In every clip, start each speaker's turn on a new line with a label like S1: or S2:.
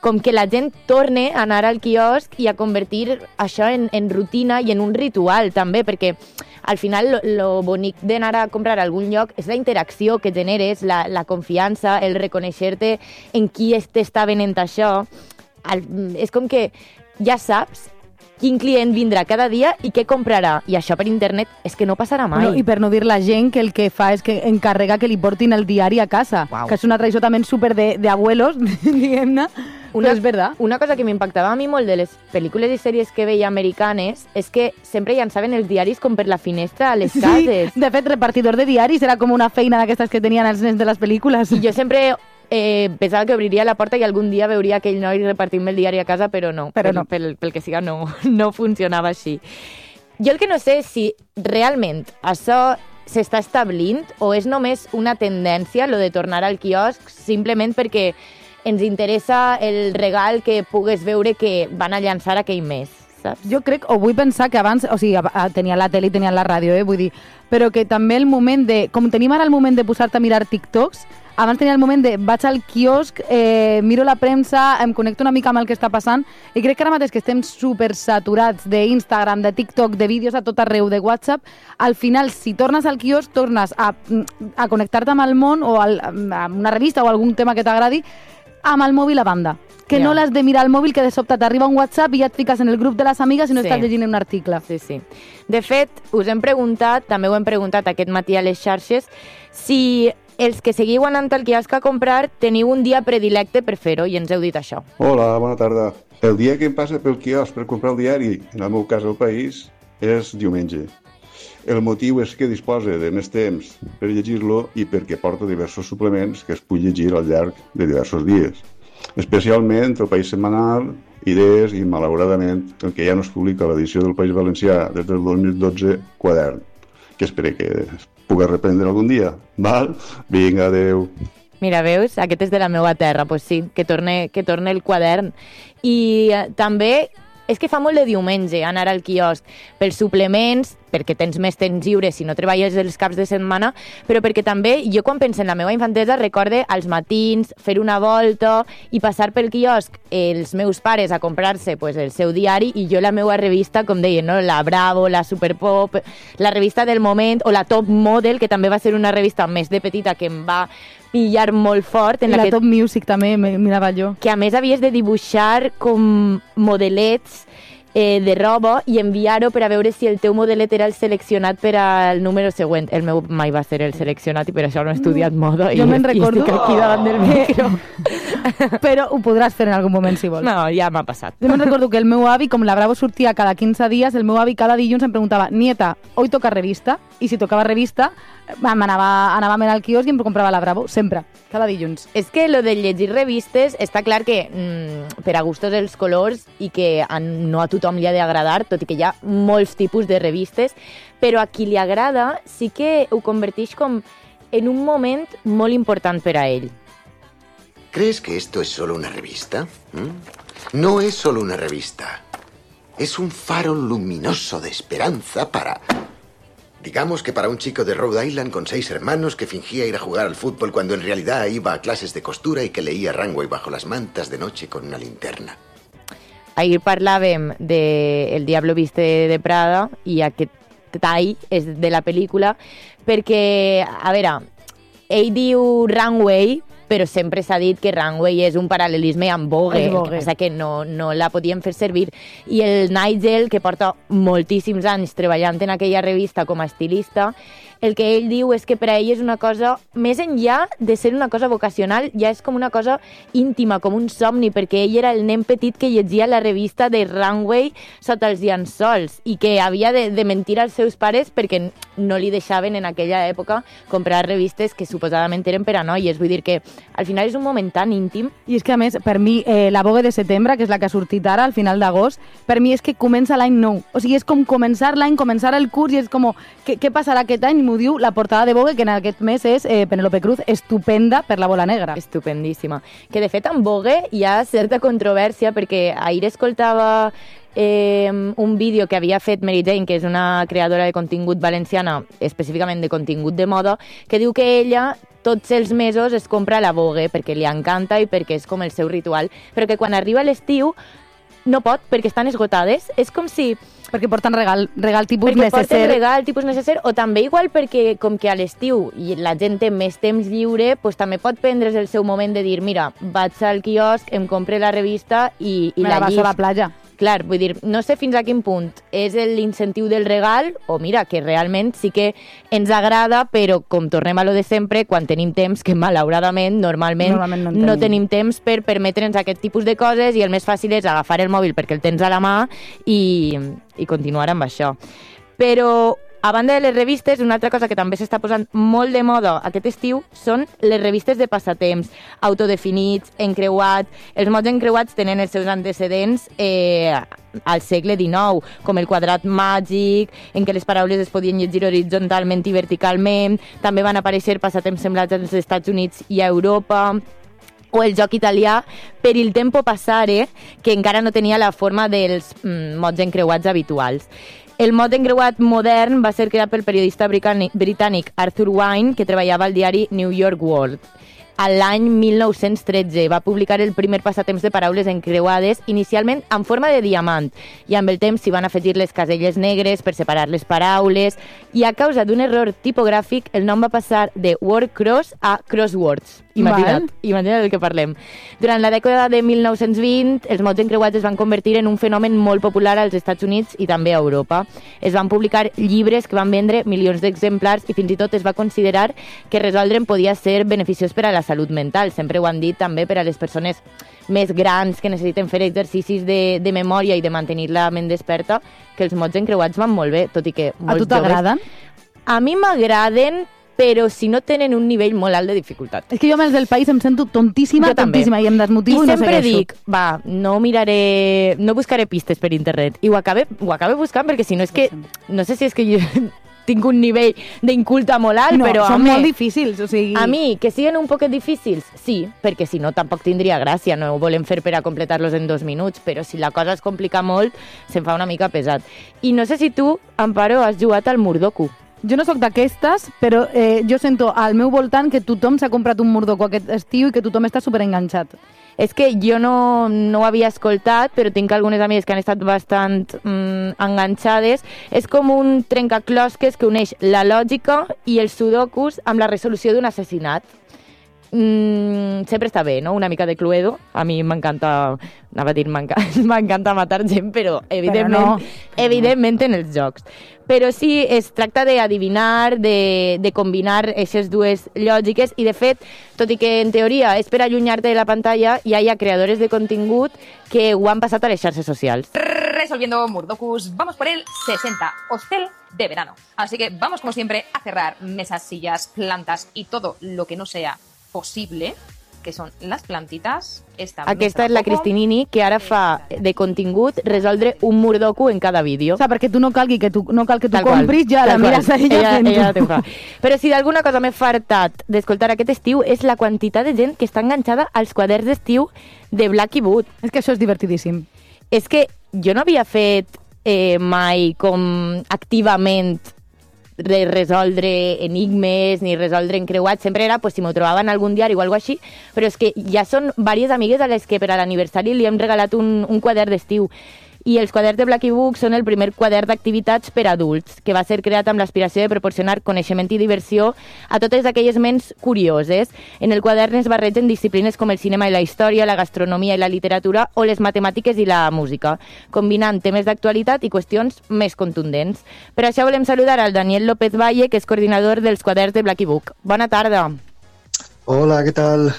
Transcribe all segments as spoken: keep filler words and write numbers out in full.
S1: com que la gent torne a anar al quiosc i a convertir això en, en rutina i en un ritual també, perquè al final lo, lo bonic d'anar a comprar a algun lloc és la interacció que generes, la, la confiança, el reconèixer-te en qui t'està venent això. El, és com que ja saps quin client vindrà cada dia i què comprarà. I això per internet és que no passarà mai.
S2: No, I per no dir la gent que el que fa és que encarrega que li portin el diari a casa, wow. que és una tradició també super de, de abuelos, diguem-ne,
S1: una,
S2: però és verdad.
S1: Una cosa que m'impactava a mi molt de les pel·lícules i sèries que veia americanes és que sempre llançaven els diaris com per la finestra a les
S2: sí,
S1: cases.
S2: De fet, repartidor de diaris era com una feina d'aquestes que tenien els nens de les pel·lícules.
S1: I jo sempre... Eh, pensava que obriria la porta i algun dia veuria aquell noi repartint-me el diari a casa, però no,
S2: però no.
S1: Pel, pel, pel que siga no, no funcionava així. Jo el que no sé és si realment això s'està establint o és només una tendència, lo de tornar al quiosc, simplement perquè ens interessa el regal que pugues veure que van a llançar aquell mes. Saps?
S2: Jo crec, o vull pensar que abans, o sigui, tenia la tele i tenia la ràdio, eh, vull dir, però que també el moment de, com tenim ara el moment de posar-te a mirar TikToks, abans tenia el moment de vaig al quiosc, eh, miro la premsa, em connecto una mica amb el que està passant, i crec que ara mateix que estem super saturats d'Instagram, de TikTok, de vídeos a tot arreu, de WhatsApp, al final, si tornes al quiosc, tornes a, a connectar-te amb el món o al, amb una revista o algun tema que t'agradi, amb el mòbil a banda. Que yeah. no l'has de mirar al mòbil, que de sobte t'arriba un WhatsApp i ja et fiques en el grup de les amigues i no sí. estàs llegint un article.
S1: Sí, sí. De fet, us hem preguntat, també ho hem preguntat aquest matí a les xarxes, si els que seguiu anant al quiosc a comprar teniu un dia predilecte per fer-ho i ens heu dit això.
S3: Hola, bona tarda. El dia que em passa pel quiosc per comprar el diari, en el meu cas al País, és diumenge. El motiu és que disposa de més temps per llegir-lo i perquè porta diversos suplements que es pugui llegir al llarg de diversos dies. Especialment el País Setmanal, Idees i, malauradament, el que ja no es publica a l'edició del País Valencià des del dos mil dotze, Quadern, que espero que es pugui reprendre algun dia. Val? Vinga, adeu.
S1: Mira, veus? Aquest és de la meva terra, doncs sí, que torne, que torne el Quadern. I eh, també és que fa molt de diumenge anar al quiosc pels suplements, perquè tens més temps lliure si no treballes els caps de setmana, però perquè també jo quan penso en la meva infantesa recorde als matins fer una volta i passar pel quiosc els meus pares a comprar-se pues, el seu diari i jo la meva revista, com deien, no? La Bravo, la Superpop, la revista del moment o la Top Model, que també va ser una revista més de petita que em va pillar molt fort. En
S2: I la,
S1: la que,
S2: Top Music també, mirava jo.
S1: Que a més havies de dibuixar com modelets eh, de roba i enviar-ho per a veure si el teu modelet era el seleccionat per al número següent. El meu mai va ser el seleccionat i per això no he estudiat moda i,
S2: jo me'n recordo,
S1: i estic aquí davant del micro.
S2: Però ho podràs fer en algun moment si vols.
S1: No, ja m'ha passat.
S2: Jo me'n recordo que el meu avi, com la Bravo sortia cada quinze dies, el meu avi cada dilluns em preguntava, nieta, hoy toca revista? I si tocava revista, anava, anava a al quiosc i em comprava la Bravo, sempre, cada dilluns.
S1: És que lo de llegir revistes està clar que mmm, per a gustos els colors i que a, no a tothom li ha d'agradar, tot i que hi ha molts tipus de revistes, però a qui li agrada sí que ho converteix com en un moment molt important per a ell.
S4: ¿Crees que esto es solo una revista? ¿Mm? No es solo una revista. Es un faro luminoso de esperanza para... Digamos que para un chico de Rhode Island con seis hermanos que fingía ir a jugar al fútbol cuando en realidad iba a clases de costura y que leía Runway bajo las mantas de noche con una linterna.
S1: Ahir parlàvem de El Diablo Viste de Prada i aquest tall és de la pel·lícula perquè, a veure, ell diu Runway, però sempre s'ha dit que Runway és un paral·lelisme amb Vogue, el que passa que no, no la podíem fer servir. I el Nigel, que porta moltíssims anys treballant en aquella revista com a estilista, el que ell diu és que per a ell és una cosa, més enllà de ser una cosa vocacional, ja és com una cosa íntima, com un somni, perquè ell era el nen petit que llegia la revista de Runway sota els llençols i que havia de, de mentir als seus pares perquè no li deixaven en aquella època comprar revistes que suposadament eren per a noies. Vull dir que al final és un moment tan íntim.
S2: I és que, a més, per mi, eh, la Vogue de setembre, que és la que ha sortit ara, al final d'agost, per mi és que comença l'any nou. O sigui, és com començar l'any, començar el curs, i és com, què, què passarà aquest any? M'ho diu la portada de Vogue, que en aquest mes és eh, Penélope Cruz, estupenda per la bola negra.
S1: Estupendíssima. Que, de fet, en Vogue hi ha certa controvèrsia, perquè ahir escoltava eh, un vídeo que havia fet Mary Jane, que és una creadora de contingut valenciana, específicament de contingut de moda, que diu que ella tots els mesos es compra la Vogue perquè li encanta i perquè és com el seu ritual, però que quan arriba l'estiu no pot perquè estan esgotades. És com si...
S2: Perquè porten regal, regal tipus
S1: perquè
S2: necessari.
S1: Perquè porten regal tipus necessari, o també igual perquè com que a l'estiu i la gent té més temps lliure, pues, també pot prendre's el seu moment de dir, mira, vaig al quiosc, em compre la revista i, i
S2: Me
S1: la
S2: la
S1: llisc.
S2: vas a la platja.
S1: Clar, vull dir, no sé fins a quin punt és l'incentiu del regal o mira, que realment sí que ens agrada, però com tornem a lo de sempre, quan tenim temps, que malauradament, normalment,
S2: normalment no,
S1: no
S2: tenim.
S1: tenim temps per permetre'ns aquest tipus de coses i el més fàcil és agafar el mòbil perquè el tens a la mà i, i continuar amb això. Però a banda de les revistes, una altra cosa que també s'està posant molt de moda aquest estiu són les revistes de passatemps, autodefinits, encreuats. Els mots encreuats tenen els seus antecedents eh, al segle dinou, com el quadrat màgic, en què les paraules es podien llegir horitzontalment i verticalment. També van aparèixer passatemps semblats als Estats Units i a Europa, o el joc italià per il tempo passare, que encara no tenia la forma dels mm, mots encreuats habituals. El mot encreuat modern va ser creat pel periodista britànic Arthur Wine, que treballava al diari New York World. A l'any mil nou-cents tretze va publicar el primer passatemps de paraules encreuades, inicialment en forma de diamant, i amb el temps s'hi van afegir les caselles negres per separar les paraules, i a causa d'un error tipogràfic el nom va passar de word cross a crosswords. Imagina't,
S2: Val.
S1: imagina't del que parlem. Durant la dècada de mil nou-cents vint, els mots encreuats es van convertir en un fenomen molt popular als Estats Units i també a Europa. Es van publicar llibres que van vendre milions d'exemplars i fins i tot es va considerar que resoldre'n podia ser beneficiós per a la salut mental. Sempre ho han dit també per a les persones més grans que necessiten fer exercicis de, de memòria i de mantenir la ment desperta, que els mots encreuats van molt bé, tot i que molts
S2: A tu t'agraden?
S1: joves... A mi m'agraden, però si no tenen un nivell molt alt de dificultat.
S2: És que jo més del país em sento tontíssima,
S1: Jo també.
S2: tontíssima, i em desmotivo i,
S1: I
S2: no
S1: sempre
S2: segueixo.
S1: dic, va, no miraré, no buscaré pistes per internet. I ho acabe, ho acabe buscant perquè si no és que, no sé si és que jo tinc un nivell d'inculta molt alt,
S2: No,
S1: però
S2: són
S1: home,
S2: molt difícils, o sigui...
S1: a mi, que siguin un poquet difícils, sí, perquè si no tampoc tindria gràcia, no ho volem fer per a completar-los en dos minuts, però si la cosa es complica molt, se'n fa una mica pesat. I no sé si tu, Amparo, has jugat al Murdoku.
S2: Jo no sóc d'aquestes, però eh, jo sento al meu voltant que tothom s'ha comprat un Murdoku aquest estiu i que tothom està superenganxat.
S1: És que jo no, no ho havia escoltat, però tinc algunes amigues que han estat bastant mm, enganxades. És com un trencaclosques que uneix la lògica i els sudokus amb la resolució d'un assassinat. Mm, sempre està bé, no? Una mica de Cluedo. A mi m'encanta, anava a dir, m'encanta matar gent, però evidentment,
S2: Però no.
S1: evidentment en els jocs. Però sí, es tracta d'adivinar, de, de combinar aquestes dues lògiques i, de fet, tot i que en teoria és per allunyar-te de la pantalla, ja hi ha creadores de contingut que ho han passat a les xarxes socials.
S5: Resolviendo Murdokus, vamos por el sesenta, hostel de verano. Así que vamos como siempre a cerrar mesas, sillas, plantas y todo lo que no sea posible, que són les plantites. Esta
S1: Aquesta és la Cristinini, que ara fa de contingut resoldre un Murdoku en cada vídeo.
S2: O sigui, perquè tu no calgui que tu, no cal que tu
S1: Tal qual,
S2: compris, ja
S1: tal
S2: la mires
S1: qual.
S2: a ella,
S1: ella,
S2: fent-ho.
S1: ella t'ho fa. Però si d'alguna cosa m'he fartat d'escoltar aquest estiu és la quantitat de gent que està enganxada als quaderns d'estiu de Blacky Boot.
S2: És que això és divertidíssim.
S1: És que jo no havia fet eh, mai com activament de resoldre enigmes ni resoldre encreuats, sempre era pues, si m'ho trobaven en algun diari o alguna així, però és que ja són diverses amigues a les que per a l'aniversari li hem regalat un, un quadern d'estiu. I els quaderns de Blacky Book són el primer quadern d'activitats per a adults, que va ser creat amb l'aspiració de proporcionar coneixement i diversió a totes aquelles ments curioses. En el quadern es barregen disciplines com el cinema i la història, la gastronomia i la literatura o les matemàtiques i la música, combinant temes d'actualitat i qüestions més contundents. Per això volem saludar al Daniel López Valle, que és coordinador dels quaderns de Blacky Book. Bona tarda.
S6: Hola, què tal?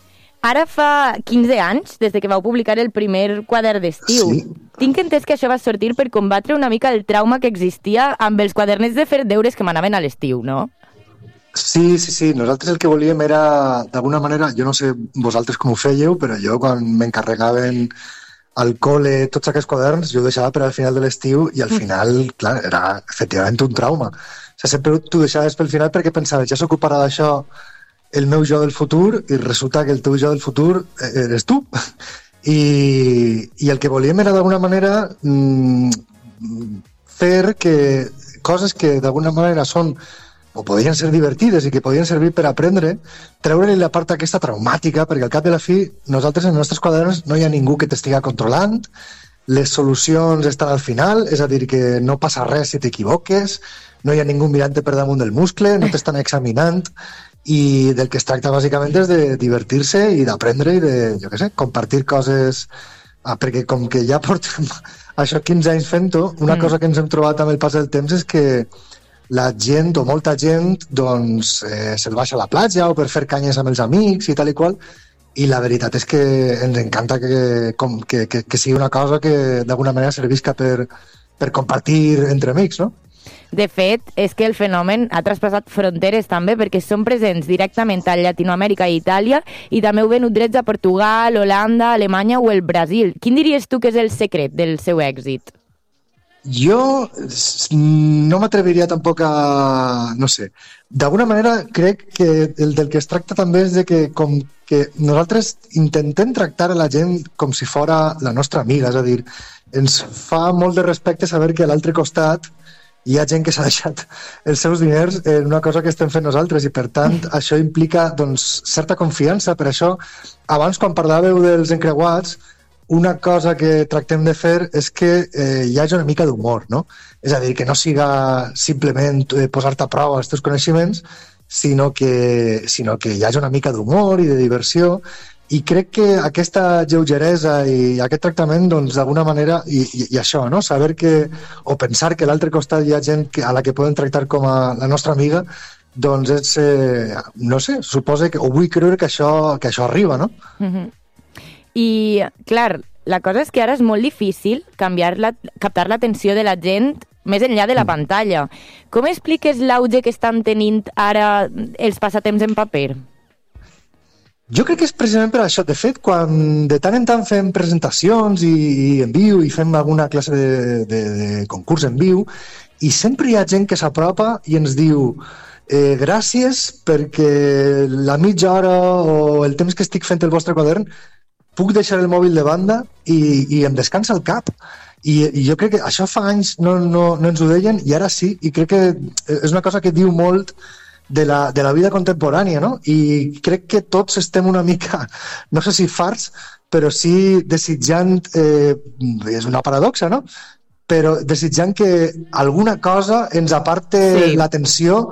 S1: Ara fa quinze anys, des de que vau publicar el primer quadern d'estiu.
S6: Sí.
S1: Tinc entès que això va sortir per combatre una mica el trauma que existia amb els quadernets de fer deures que m'anaven a l'estiu, no?
S6: Sí, sí, sí. Nosaltres el que volíem era, d'alguna manera, jo no sé vosaltres com ho fèieu, però jo quan m'encarregaven al col·le tots aquests quaderns, jo ho deixava per al final de l'estiu i al final, clar, era efectivament un trauma. O sigui, sempre t'ho deixaves pel final perquè pensaves, ja s'ocuparà d'això el meu jo del futur i resulta que el teu jo del futur eres tu. I, i el que volíem era d'alguna manera mmm, fer que coses que d'alguna manera són o podien ser divertides i que podien servir per aprendre, treure-li la part aquesta traumàtica, perquè al cap de la fi, nosaltres en els nostres quaderns no hi ha ningú que t'estiga controlant, les solucions estan al final, és a dir, que no passa res si t'equivoques, no hi ha ningú mirant-te per damunt del muscle, no t'estan examinant, i del que es tracta bàsicament és de divertir-se i d'aprendre i de, jo què sé, compartir coses, ah, perquè com que ja portem això quinze anys fent-ho, una mm. cosa que ens hem trobat amb el pas del temps és que la gent, o molta gent, doncs, eh, se'l baixa a la platja o per fer canyes amb els amics i tal i qual, i la veritat és que ens encanta que, com, que, que, que sigui una cosa que d'alguna manera servisca per, per compartir entre amics, no?
S1: De fet, és que el fenomen ha traspassat fronteres també, perquè són presents directament a Llatinoamèrica i Itàlia, i també heu venut drets a Portugal, Holanda, Alemanya o el Brasil. Quin diries tu que és el secret del seu èxit?
S6: Jo no m'atreviria tampoc a... no sé. D'alguna manera crec que el del que es tracta també és de que com que nosaltres intentem tractar a la gent com si fora la nostra amiga, és a dir, ens fa molt de respecte saber que a l'altre costat hi ha gent que s'ha deixat els seus diners en una cosa que estem fent nosaltres i per tant això implica doncs, certa confiança. Per això abans quan parlàveu dels encreuats, una cosa que tractem de fer és que eh, hi hagi una mica d'humor, no? És a dir, que no siga simplement eh, posar-te a prova els teus coneixements, sinó que, sinó que hi hagi una mica d'humor i de diversió, i crec que aquesta lleugeresa i aquest tractament, doncs, d'alguna manera, i, i, i això, no? Saber que, o pensar que a l'altre costat hi ha gent que, a la que poden tractar com a la nostra amiga, doncs és, eh, no sé, suposa que, o vull creure que això, que això arriba, no?
S1: Mm-hmm. I, clar, la cosa és que ara és molt difícil canviar la, captar l'atenció de la gent més enllà de la pantalla. Com expliques l'auge que estan tenint ara els passatemps en paper?
S6: Jo crec que és precisament per això. De fet, quan de tant en tant fem presentacions i, i en viu i fem alguna classe de, de, de concurs en viu, i sempre hi ha gent que s'apropa i ens diu eh, gràcies perquè la mitja hora o el temps que estic fent el vostre quadern puc deixar el mòbil de banda i, i em descansa el cap. I, i jo crec que això fa anys no, no, no ens ho deien i ara sí, i crec que és una cosa que diu molt de la, de la vida contemporània, no? I crec que tots estem una mica, no sé si farts, però sí desitjant, eh, és una paradoxa, no? Però desitjant que alguna cosa ens aparte sí. l'atenció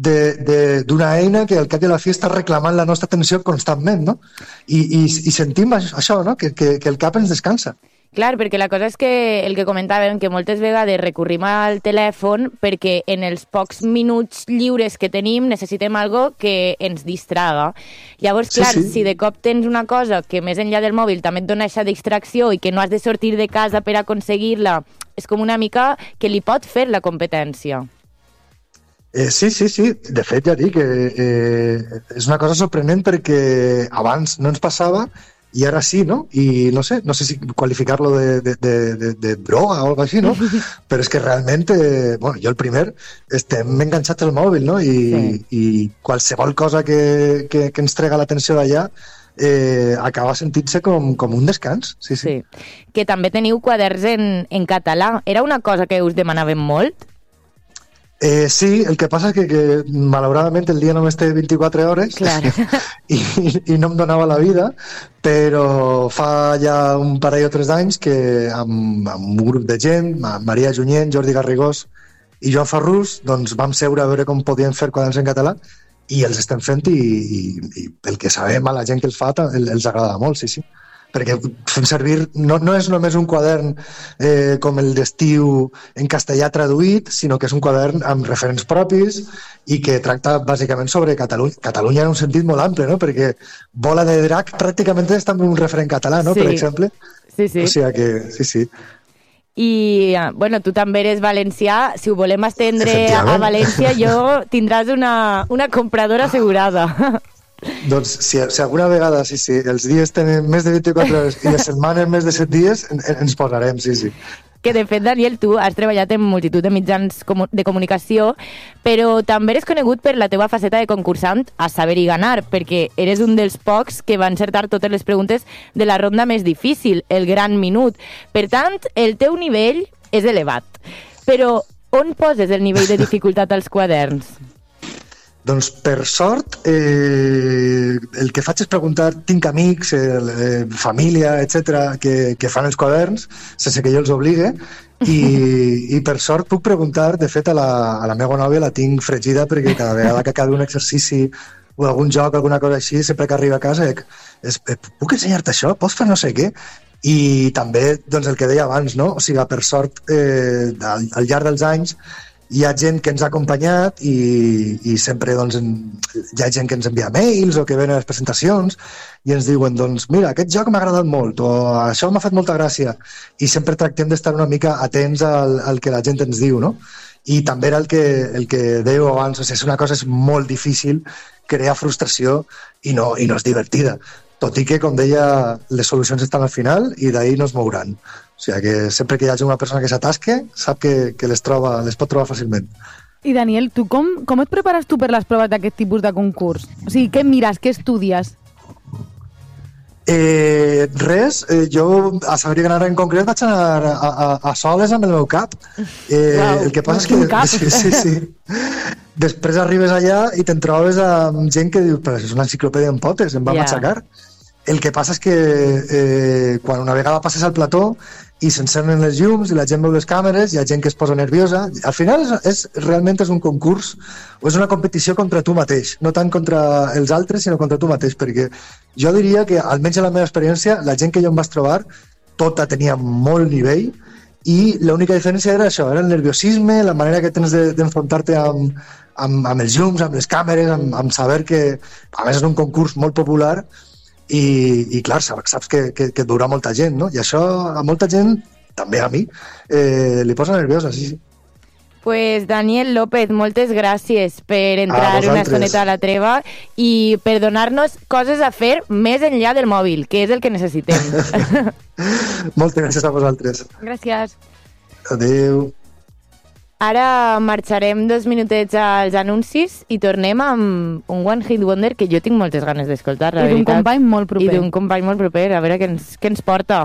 S6: d'una eina que al cap de la fi està reclamant la nostra atenció constantment, no? I, i, i sentim això, no? Que, que, que el cap ens descansa.
S1: Clar, perquè la cosa és que el que comentàvem, que moltes vegades recorrim al telèfon perquè en els pocs minuts lliures que tenim necessitem algo que ens distraga. Llavors, clar, sí, sí. si de cop tens una cosa que més enllà del mòbil també et dona aquesta distracció i que no has de sortir de casa per aconseguir-la, és com una mica que li pot fer la competència.
S6: Eh, sí, sí, sí. De fet, ja dic, eh, eh, és una cosa sorprenent perquè abans no ens passava i ara sí, no? I no sé, no sé si qualificar-lo de, de, de, de, de droga o alguna així, no? Però és que realment, eh, bueno, jo el primer, estem enganxats al mòbil, no? I, sí. i qualsevol cosa que, que, que ens trega l'atenció d'allà eh, acaba sentint-se com, com un descans. Sí, sí.
S1: sí. Que també teniu quaderns en, en català. Era una cosa que us demanàvem molt?
S6: Eh, sí, el que passa és que, que malauradament el dia només té vint-i-quatre hores
S1: claro.
S6: i, i no em donava la vida, però fa ja un parell o tres anys que amb, amb un grup de gent, Maria Junyent, Jordi Garrigós i Joan Ferrús, doncs vam seure a veure com podíem fer quaderns en català i els estem fent i, i, i pel que sabem a la gent que els fa els agrada molt, sí, sí. Perquè fem servir, no, no és només un quadern eh, com el d'estiu en castellà traduït, sinó que és un quadern amb referents propis i que tracta bàsicament sobre Catalunya, Catalunya en un sentit molt ample, no? Perquè Bola de Drac pràcticament és també un referent català, no?
S1: Sí.
S6: Per exemple.
S1: Sí, sí.
S6: O sigui que, sí, sí.
S1: I, bueno, tu també eres valencià. Si ho volem estendre a València, jo tindràs una, una compradora assegurada.
S6: Doncs si, si alguna vegada sí, sí, els dies tenen més de vint-i-quatre hores i les setmanes més de set dies, en, en, ens posarem, sí, sí.
S1: Que de fet, Daniel, tu has treballat en multitud de mitjans de comunicació, però també eres conegut per la teva faceta de concursant a Saber i Ganar, perquè eres un dels pocs que va encertar totes les preguntes de la ronda més difícil, el Gran Minut. Per tant, el teu nivell és elevat. Però on poses el nivell de dificultat als quaderns?
S6: Doncs, per sort, eh, el que faig és preguntar, tinc amics, eh, família, etcètera, que, que fan els quaderns, sense que jo els obligue, i, i per sort puc preguntar, de fet, a la, a la meva nòvia la tinc fregida, perquè cada vegada que acabi un exercici o algun joc, alguna cosa així, sempre que arriba a casa, eh, es, eh, puc ensenyar-te això? Pots fer no sé què? I també, doncs, el que deia abans, no? O sigui, per sort, eh, al, al llarg dels anys, hi ha gent que ens ha acompanyat i, i sempre doncs, en, hi ha gent que ens envia mails o que ven a les presentacions i ens diuen, doncs, mira, aquest joc m'ha agradat molt o això m'ha fet molta gràcia, i sempre tractem d'estar una mica atents al, al que la gent ens diu, no? I també era el que, el que dèieu abans, o sigui, és una cosa, és molt difícil crear frustració i no, i no és divertida, tot i que, com deia, les solucions estan al final i d'ahir no es mouran. O sigui que sempre que hi hagi una persona que s'atasque, sap que, que les, troba, les pot trobar fàcilment.
S2: I Daniel, tu com, com et prepares tu per les proves d'aquest tipus de concurs? O sigui, què mires, què estudies?
S6: Eh, res, eh, jo a Saber i Ganar en concret vaig anar a, a, a soles amb el meu cap. Eh, wow, el que passa és que...
S2: Cap.
S6: Sí, sí, sí. Després arribes allà i te'n trobes amb gent que diu, però és una enciclopèdia en potes, em va yeah. matxacar. El que passa és que eh, quan una vegada passes al plató i s'encenen les llums i la gent veu les càmeres, hi ha gent que es posa nerviosa. Al final és, és, realment és un concurs o és una competició contra tu mateix, no tant contra els altres, sinó contra tu mateix, perquè jo diria que, almenys en la meva experiència, la gent que jo em vaig trobar, tota tenia molt nivell i l'única diferència era això, era el nerviosisme, la manera que tens de, d'enfrontar-te amb, amb, amb els llums, amb les càmeres, amb, amb saber que, a més, és un concurs molt popular. I, i clar, saps que, que, que et veurà molta gent, no? I això a molta gent, també a mi, eh, li posa nerviosa, sí, sí.
S1: Pues Daniel López, moltes gràcies per entrar una estoneta a la treva i per donar-nos coses a fer més enllà del mòbil, que és el que necessitem.
S6: Moltes gràcies a vosaltres.
S1: Gràcies.
S6: Adéu.
S1: Ara marxarem dos minutets als anuncis i tornem amb un One Hit Wonder que jo tinc moltes ganes d'escoltar, la
S2: I d'un
S1: veritat.
S2: company molt proper.
S1: I d'un company molt proper, a veure què ens, què ens porta.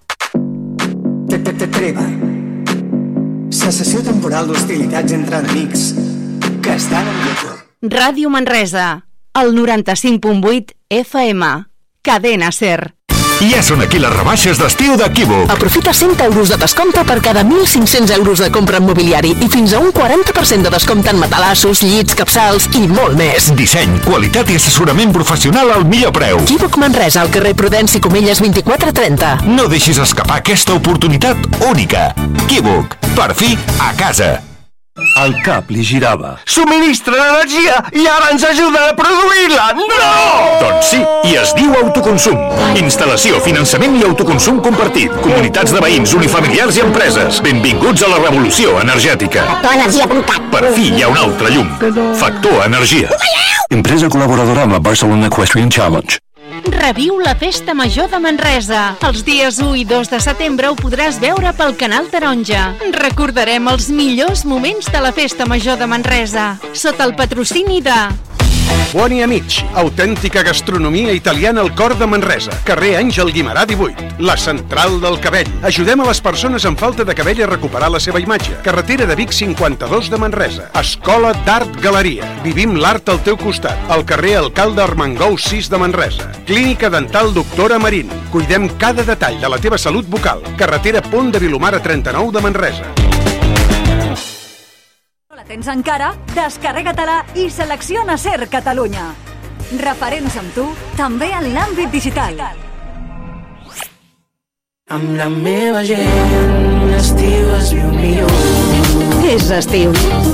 S7: Treva. Cessació temporal d'hostilitats entre enemics que estan en lloc.
S8: Ràdio Manresa, el noranta-cinc punt vuit F M. Cadena Ser.
S9: Ja són aquí les rebaixes d'estiu d'Equívoc.
S10: Aprofita cent euros de descompte per cada mil cinc-cents euros de compra en mobiliari i fins a un quaranta per cent de descompte en matalassos, llits, capçals i molt més.
S9: Disseny, qualitat i assessorament professional al millor preu.
S10: Equívoc Manresa, al carrer Prudenci Comelles vint-i-quatre trenta.
S9: No deixis escapar aquesta oportunitat única. Equívoc, per fi a casa.
S11: El cap li girava.
S12: Subministra l'energia i ara ens ajuda a produir-la! No!
S9: Doncs sí, i es diu autoconsum. Instal·lació, finançament i autoconsum compartit. Comunitats de veïns, unifamiliars i empreses. Benvinguts a la revolució energètica.
S13: Factor energia punt cat.
S9: Per fi hi ha una altra llum. Factor Energia.
S11: Empresa col·laboradora amb la Barcelona Equestrian Challenge.
S8: Reviu la Festa Major de Manresa. Els dies u i dos de setembre ho podràs veure pel Canal Taronja. Recordarem els millors moments de la Festa Major de Manresa, sota el patrocini de...
S14: Buoni Amici, autèntica gastronomia italiana al cor de Manresa. Carrer Àngel Guimerà divuit, la central del cabell. Ajudem a les persones amb falta de cabell a recuperar la seva imatge. Carretera de Vic cinquanta-dos de Manresa. Escola d'Art Galeria. Vivim l'art al teu costat. Al carrer Alcalde Armengou sis de Manresa. Clínica Dental Doctora Marín. Cuidem cada detall de la teva salut bucal. Carretera Pont de Vilomara trenta-nou de Manresa.
S15: La tens encara? Descarrega-te-la i selecciona Ser Catalunya. Referents amb tu, també en l'àmbit digital.
S16: Amb la meva gent, l'estiu es viu millor.
S10: És estiu.